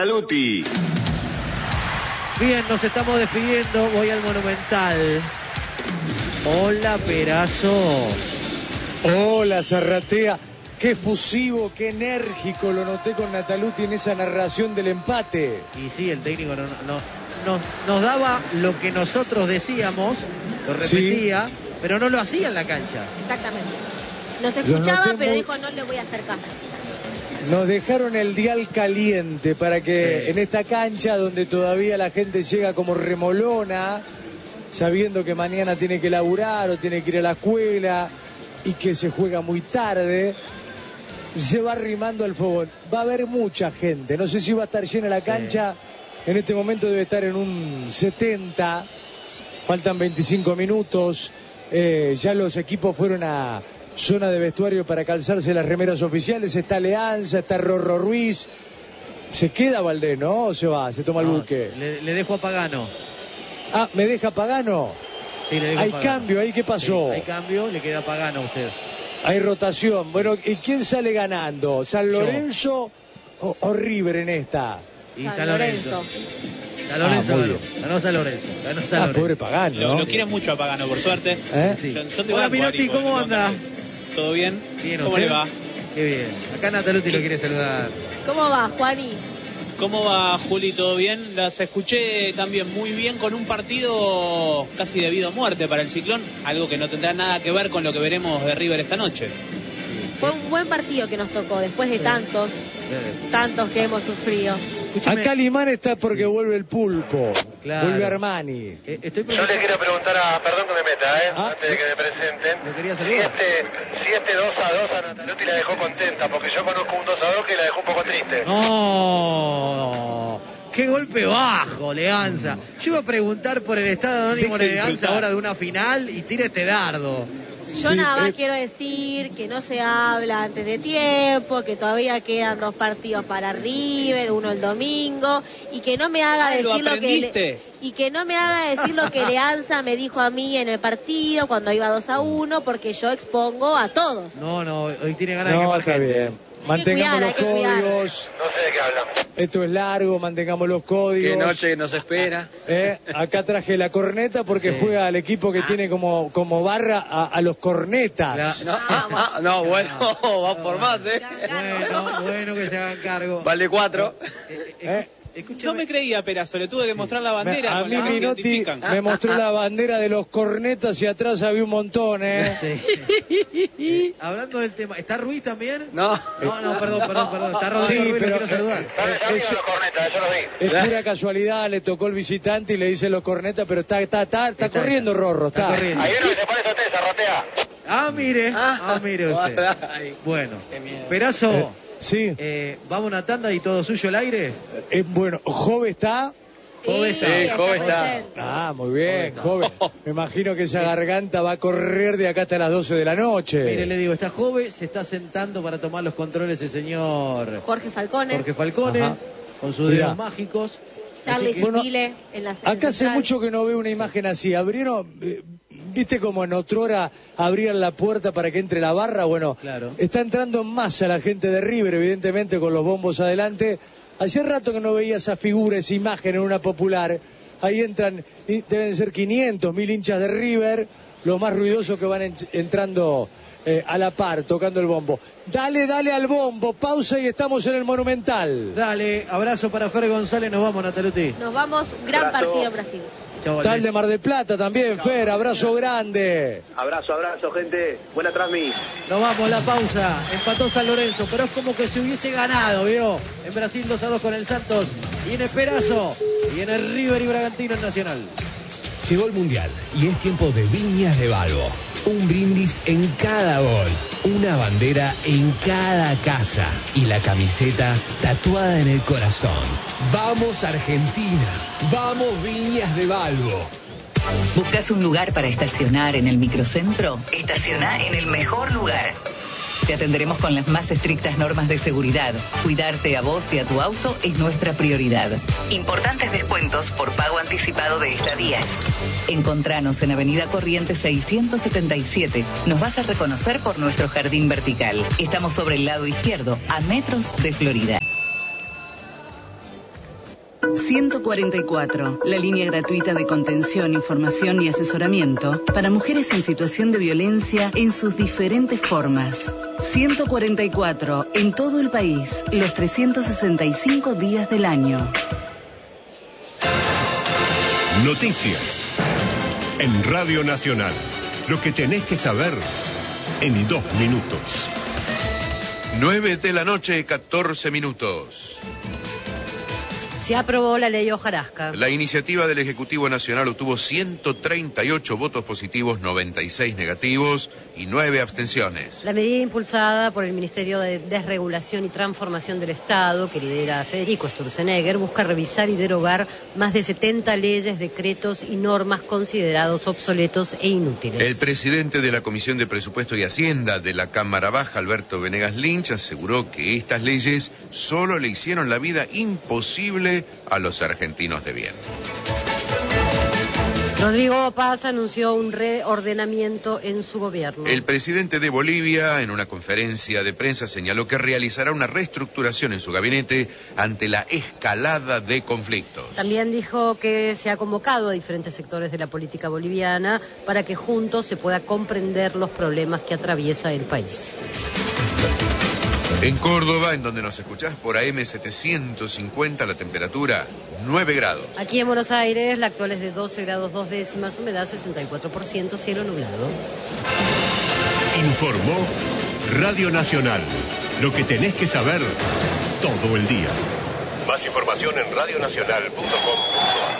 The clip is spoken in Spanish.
Luti. Bien, nos estamos despidiendo. Voy al Monumental. Hola, Perazo. Hola, Zarratea. Qué fusivo, qué enérgico lo noté con Nataluti en esa narración del empate. Y sí, el técnico nos daba lo que nosotros decíamos, lo repetía, sí, pero no lo hacía en la cancha. Exactamente. Nos escuchaba, pero dijo no le voy a hacer caso. Nos dejaron el dial caliente para que en esta cancha donde todavía la gente llega como remolona, sabiendo que mañana tiene que laburar o tiene que ir a la escuela y que se juega muy tarde, se va arrimando al fogón. Va a haber mucha gente, no sé si va a estar llena la cancha, en este momento debe estar en un 70, faltan 25 minutos, ya los equipos fueron a zona de vestuario para calzarse las remeras oficiales, está Leanza, está Rorro Ruiz, se queda Valdés, ¿no? ¿O se va? ¿Se toma el buque? Le dejo a Pagano. Ah, ¿me deja Pagano? Sí, le dejo hay a Pagano. Cambio, ¿ahí qué pasó? Sí, hay cambio, le queda Pagano a usted. Hay rotación. Bueno, ¿y quién sale ganando? ¿San Lorenzo o River en esta? Y San Lorenzo. San Lorenzo ganó San Lorenzo. Ganó San Lorenzo. Pobre Pagano, ¿no? Lo quieren mucho a Pagano, por suerte. Sí. Yo te Hola, Minotti, ¿cómo anda? ¿Todo bien? Bien, ¿Cómo ¿usted? le va? Qué bien. Acá Nataluti lo quiere saludar. ¿Cómo va, Juani? ¿Cómo va, Juli? ¿Todo bien? Las escuché también muy bien con un partido casi debido a muerte para el Ciclón, algo que no tendrá nada que ver con lo que veremos de River esta noche. Fue un buen partido que nos tocó, después de tantos que hemos sufrido. Escúchame. Acá Limán está porque vuelve el Pulpo, vuelve Armani. Yo le quiero preguntar perdón que me meta, antes de que me presenten. ¿Lo quería saludar? Si este 2-2 a Nataluti la dejó contenta, porque yo conozco un 2-2 que la dejó un poco triste. No, qué golpe bajo, Leanza. Yo iba a preguntar por el estado anónimo de Leanza ahora de una final y tira este dardo. Yo nada más quiero decir que no se habla antes de tiempo, que todavía quedan 2 partidos para River, uno el domingo, y que no me haga decir lo que Leanza me dijo a mí en el partido cuando iba 2-1, porque yo expongo a todos. No, hoy tiene ganas de quemar gente. Bien. Mantengamos los códigos. No sé de qué hablan. Esto es largo, mantengamos los códigos. Qué noche nos espera. Acá traje la corneta porque juega al equipo que tiene como barra a los cornetas. Bueno, va por más, Bueno, que se hagan cargo. Vale 4. No me creía, Perazo, le tuve que mostrar la bandera. A mí Minotti me mostró la bandera de los cornetas y atrás había un montón, Hablando del tema, ¿está Ruiz también? No, perdón. Está Rodrigo Ruiz, pero lo quiero saludar. Está los cornetas, yo lo vi. Es pura casualidad, le tocó el visitante y le dice los cornetas, pero está corriendo Rorro, está corriendo. Ahí uno que se pone eso usted, Zarratea. Mire usted. Bueno, Perazo. Sí. ¿Vamos a una tanda y todo suyo el aire? Bueno, Jove está. Jove está. Ah, muy bien, Jove. Me imagino que esa garganta va a correr de acá hasta las 12 de la noche. Mire, le digo, está Jove, se está sentando para tomar los controles el señor Jorge Falcone. Ajá. Con sus dedos mágicos. Charlie Cipile en la acá hace mucho que no veo una imagen así. Abrieron, viste como en otrora abrían la puerta para que entre la barra. Bueno, claro. Está entrando en masa la gente de River, evidentemente con los bombos adelante. Hace rato que no veía esa figura, esa imagen en una popular. Ahí entran, deben ser 500, 1000 hinchas de River, los más ruidosos que van entrando a la par, tocando el bombo. Dale al bombo, pausa y estamos en el Monumental. Dale, abrazo para Fer González, nos vamos, Nataluti. Nos vamos, gran partido en Brasil. Tal de Mar del Plata también, Fer, abrazo grande. Abrazo, gente. Buena transmisión. Nos vamos, la pausa. Empató San Lorenzo, pero es como que se hubiese ganado, ¿vio? En Brasil 2-2 con el Santos. Y en el Perazo. Y en el River y Bragantino en Nacional. Llegó el Mundial y es tiempo de Viñas de Balbo. Un brindis en cada gol, una bandera en cada casa y la camiseta tatuada en el corazón. ¡Vamos Argentina! ¡Vamos Viñas de Balbo! ¿Buscas un lugar para estacionar en el microcentro? Estaciona en el mejor lugar. Te atenderemos con las más estrictas normas de seguridad. Cuidarte a vos y a tu auto es nuestra prioridad. Importantes descuentos por pago anticipado de estadías. Encontranos en Avenida Corrientes 677. Nos vas a reconocer por nuestro jardín vertical. Estamos sobre el lado izquierdo, a metros de Florida. 144, la línea gratuita de contención, información y asesoramiento para mujeres en situación de violencia en sus diferentes formas. 144, en todo el país, los 365 días del año. Noticias. En Radio Nacional. Lo que tenés que saber en 2 minutos. 9 de la noche, 14 minutos. Se aprobó la ley hojarasca. La iniciativa del Ejecutivo Nacional obtuvo 138 votos positivos, 96 negativos y 9 abstenciones. La medida impulsada por el Ministerio de Desregulación y Transformación del Estado, que lidera Federico Sturzenegger, busca revisar y derogar más de 70 leyes, decretos y normas considerados obsoletos e inútiles. El presidente de la Comisión de Presupuesto y Hacienda de la Cámara Baja, Alberto Venegas Lynch, aseguró que estas leyes solo le hicieron la vida imposible a los argentinos de bien. Rodrigo Paz anunció un reordenamiento en su gobierno. El presidente de Bolivia, en una conferencia de prensa, señaló que realizará una reestructuración en su gabinete ante la escalada de conflictos. También dijo que se ha convocado a diferentes sectores de la política boliviana para que juntos se pueda comprender los problemas que atraviesa el país. En Córdoba, en donde nos escuchás por AM 750, la temperatura 9 grados. Aquí en Buenos Aires, la actual es de 12 grados 2 décimas, humedad 64%, cielo nublado. Informó Radio Nacional. Lo que tenés que saber todo el día. Más información en radionacional.com.